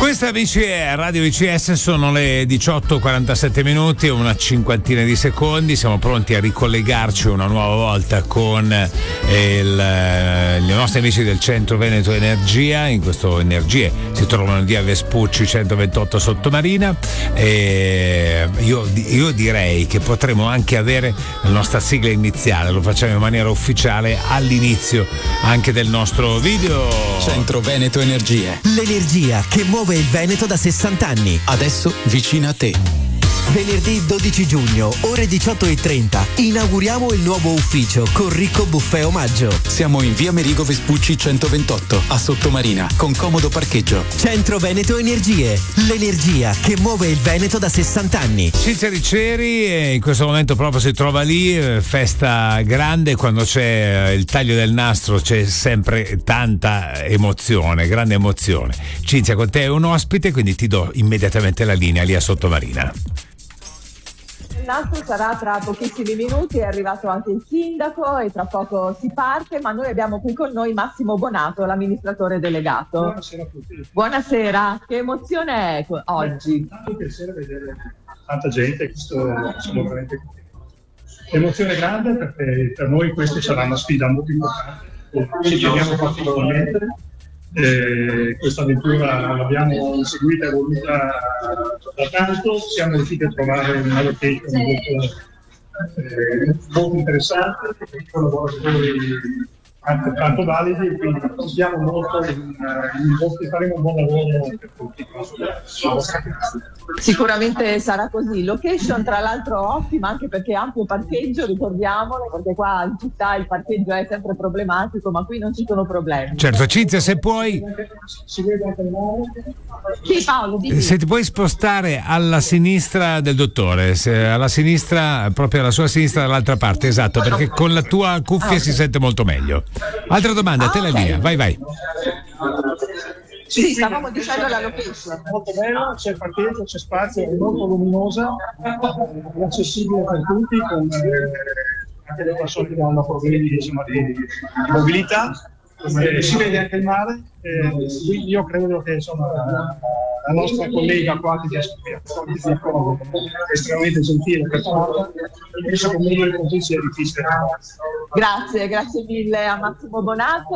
Questa amici è Radio VCS, sono le 18:47 minuti, una cinquantina di secondi, siamo pronti a ricollegarci una nuova volta con i nostri amici del Centro Veneto Energia. In questo Energie si trovano in via Vespucci 128 Sottomarina, e io direi che potremo anche avere la nostra sigla iniziale, lo facciamo in maniera ufficiale all'inizio anche del nostro video. Centro Veneto Energie, l'energia che muove il Veneto da 60 anni. adesso vicina a te. Venerdì 12 giugno, ore 18:30, inauguriamo il nuovo ufficio con ricco buffet omaggio. Siamo in via Merigo Vespucci 128 a Sottomarina, con comodo parcheggio. Centro Veneto Energie, l'energia che muove il Veneto da 60 anni. Cinzia Riccieri in questo momento proprio si trova lì, festa grande, quando c'è il taglio del nastro c'è sempre tanta emozione, grande emozione. Cinzia, con te è un ospite, quindi ti do immediatamente la linea lì a Sottomarina. Il nastro sarà tra pochissimi minuti, è arrivato anche il sindaco e tra poco si parte, ma noi abbiamo qui con noi Massimo Bonato, l'amministratore delegato. Buonasera a tutti. Buonasera, che emozione è oggi? Tanto piacere vedere tanta gente, sono veramente contento. Emozione grande perché per noi questa sarà una sfida molto importante, ci teniamo particolarmente. Questa avventura l'abbiamo seguita e voluta da tanto, siamo riusciti a trovare una location molto interessante, con lavoratori tanto validi, e quindi contiamo molto faremo un buon lavoro per tutti. Sicuramente sarà così. Location tra l'altro ottima, anche perché ampio parcheggio, ricordiamolo, perché qua in città il parcheggio è sempre problematico, ma qui non ci sono problemi. Certo, Cinzia, se puoi, Si vede anche il nome? Sì, Paolo, dimmi. se ti puoi spostare alla sinistra del dottore, alla sinistra, proprio alla sua sinistra, dall'altra parte, esatto, perché con la tua cuffia si sente molto meglio. Altra domanda, te la linea, vai. Sì, stavamo dicendo la location. Molto bello, c'è il parcheggio, c'è spazio, è molto luminosa, è accessibile per tutti, con anche le persone che hanno problemi di mobilità. Si vede anche il mare, quindi io credo che la nostra collega qua che è estremamente gentile, personale, penso che così sia difficile. Grazie mille a Massimo Bonato.